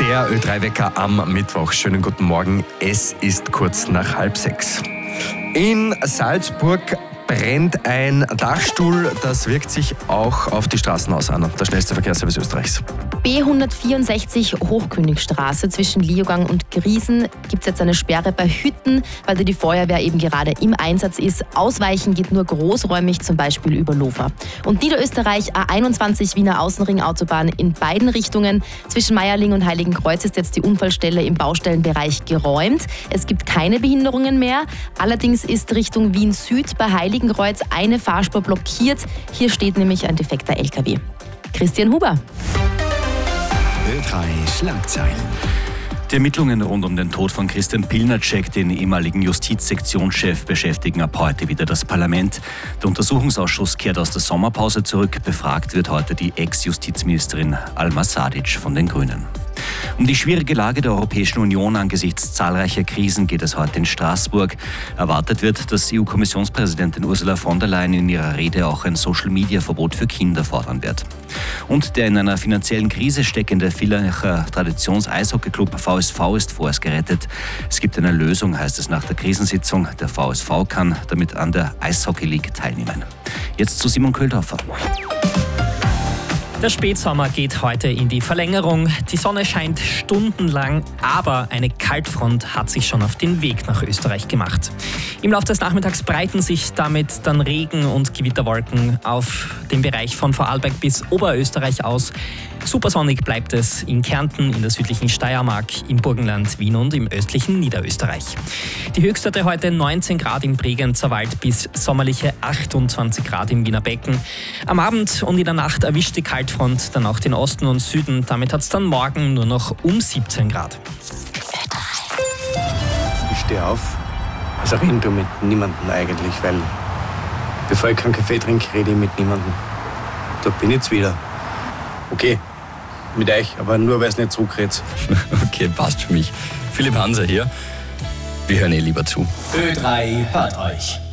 Der Ö3-Wecker am Mittwoch. Schönen guten Morgen. Es ist kurz nach 5:30. In Salzburg brennt ein Dachstuhl. Das wirkt sich auch auf die Straßen aus, Anna. Der schnellste Verkehrsservice Österreichs. B164 Hochkönigstraße zwischen Liogang und Griesen gibt es jetzt eine Sperre bei Hütten, weil da die Feuerwehr eben gerade im Einsatz ist. Ausweichen geht nur großräumig, zum Beispiel über Lofa. Und Niederösterreich A21 Wiener Außenring-Autobahn in beiden Richtungen. Zwischen Meierling und Heiligenkreuz ist jetzt die Unfallstelle im Baustellenbereich geräumt. Es gibt keine Behinderungen mehr. Allerdings ist Richtung Wien Süd bei Heiligenkreuz eine Fahrspur blockiert. Hier steht nämlich ein defekter LKW. Christian Huber. Ö3 Schlagzeilen. Die Ermittlungen rund um den Tod von Christian Pilnacek, den ehemaligen Justizsektionschef, beschäftigen ab heute wieder das Parlament. Der Untersuchungsausschuss kehrt aus der Sommerpause zurück. Befragt wird heute die Ex-Justizministerin Alma Sadic von den Grünen. Um die schwierige Lage der Europäischen Union angesichts zahlreicher Krisen geht es heute in Straßburg. Erwartet wird, dass EU-Kommissionspräsidentin Ursula von der Leyen in ihrer Rede auch ein Social-Media-Verbot für Kinder fordern wird. Und der in einer finanziellen Krise steckende Villacher Traditions-Eishockey-Club VSV ist vorerst gerettet. Es gibt eine Lösung, heißt es nach der Krisensitzung. Der VSV kann damit an der Eishockey League teilnehmen. Jetzt zu Simon Köhldorfer. Der Spätsommer geht heute in die Verlängerung. Die Sonne scheint stundenlang, aber eine Kaltfront hat sich schon auf den Weg nach Österreich gemacht. Im Laufe des Nachmittags breiten sich damit dann Regen- und Gewitterwolken auf den Bereich von Vorarlberg bis Oberösterreich aus. Supersonnig bleibt es in Kärnten, in der südlichen Steiermark, im Burgenland, Wien und im östlichen Niederösterreich. Die Höchstwerte heute 19 Grad im Bregenzer Wald bis sommerliche 28 Grad im Wiener Becken. Am Abend und in der Nacht erwischt die Kaltfront dann auch den Osten und Süden. Damit hat es dann morgen nur noch um 17 Grad. Ich stehe auf, also reden du mit niemandem eigentlich, weil bevor ich keinen Kaffee trinke, rede ich mit niemandem. Da bin ich jetzt wieder. Okay, mit euch, aber nur, weil es nicht zurückredet. Okay, passt für mich. Philipp Hanser hier. Wir hören lieber zu. Ö3 hört euch.